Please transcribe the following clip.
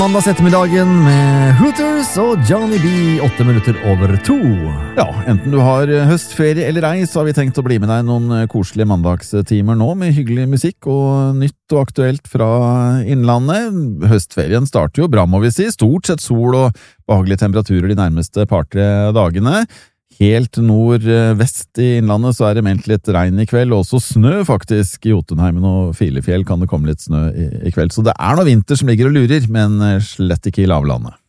Mandags ettermiddagen med Hooters og Johnny B, 2:08. Ja, enten du har høstferie eller ei, så har vi tenkt å bli med deg noen koselige mandagstimer nå med hyggelig musikk og nytt og aktuelt fra innlandet. Høstferien starter jo bra, må vi si. Stort sett sol og behagelige temperaturer de nærmeste par-tre dagene. Helt nord-vest i innlandet så det meldt litt regn i kveld, og også snø faktisk. I Jotunheimen og Filefjell kan det komme litt snø i kveld. Så det noe vinter som ligger og lurer, men slett ikke i lavlandet.